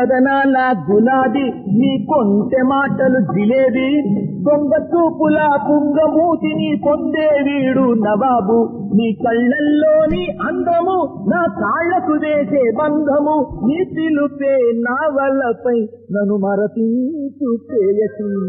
కదనాల గులాబీ నీ కొంటె మాటలు జిలేబీ దొంగ చూపుల పుంగమూతిని పొందే వీడు నవాబు నీ కళ్ళల్లోని అందము నా కాళ్లకు వేసే బంధము నీ పిలుపే నా వల్లపై నన్ను మరపించు ప్రేయసి